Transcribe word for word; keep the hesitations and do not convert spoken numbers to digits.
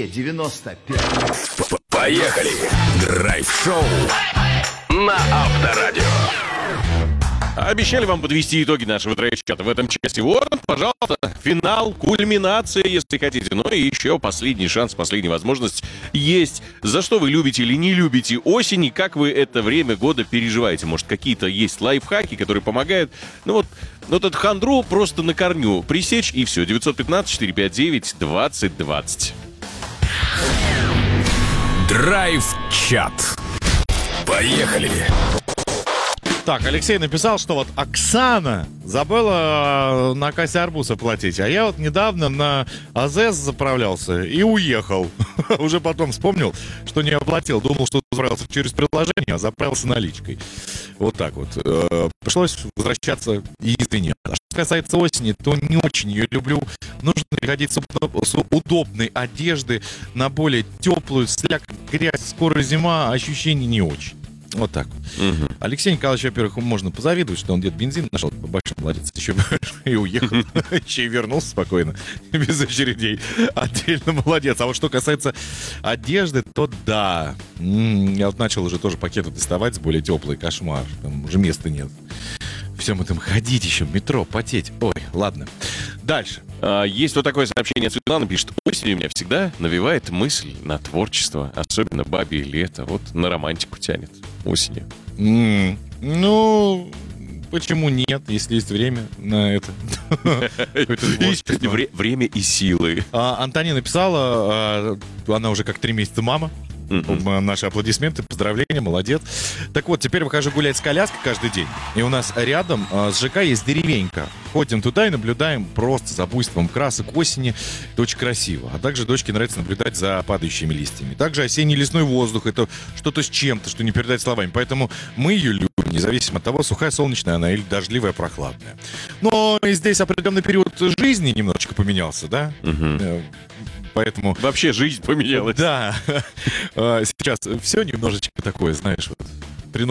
девяносто пять. Поехали! Драйв-шоу на Авторадио. Обещали вам подвести итоги нашего драйв-чата в этом часе. Вот, пожалуйста, финал, кульминация, если хотите. Ну и еще последний шанс, последняя возможность есть. За что вы любите или не любите осень, и как вы это время года переживаете? Может, какие-то есть лайфхаки, которые помогают? Ну вот, вот эту хандру просто на корню пресечь, и все. девятьсот пятнадцать четыреста пятьдесят девять двадцать двадцать. Драйв-чат. Поехали! Так, Алексей написал, что вот Оксана забыла на кассе арбуза платить, а я вот недавно на АЗС заправлялся и уехал. Уже потом вспомнил, что не оплатил. Думал, что заправился через приложение, а заправился наличкой. Вот так вот. Пришлось возвращаться и извиняться. А что касается осени, то не очень ее люблю. Нужно переходить с удобной одежды на более теплую, слякоть, грязь, скоро зима, ощущений не очень. Вот так. Угу. Алексей Николаевич, во-первых, можно позавидовать, что он где-то бензин нашел, большой молодец, еще и уехал, еще и вернулся спокойно, без очередей. Отдельно молодец. А вот что касается одежды, то да. Я вот начал уже тоже пакеты доставать с более теплой, кошмар. Там уже места нет. Всем этом ходить еще в метро, потеть. Ой, ладно. Дальше. А, есть вот такое сообщение. Светлана пишет: осень у меня всегда навевает мысль на творчество, особенно бабье лето. Вот на романтику тянет осенью. Mm, ну, почему нет, если есть время на это? Время и силы. Антонина писала, она уже как три месяца мама. Mm-hmm. Наши аплодисменты, поздравления, молодец. Так вот, теперь выхожу гулять с коляской каждый день. И у нас рядом а, с ЖК есть деревенька. Ходим туда и наблюдаем просто за буйством красок осени. Это очень красиво. А также дочке нравится наблюдать за падающими листьями. Также осенний лесной воздух — это что-то с чем-то, что не передать словами. Поэтому мы ее любим, независимо от того, сухая, солнечная она или дождливая, прохладная. Но и здесь определенный период жизни немножечко поменялся, да? Mm-hmm. Поэтому... Вообще жизнь поменялась. Да. Сейчас все немножечко такое, знаешь, вот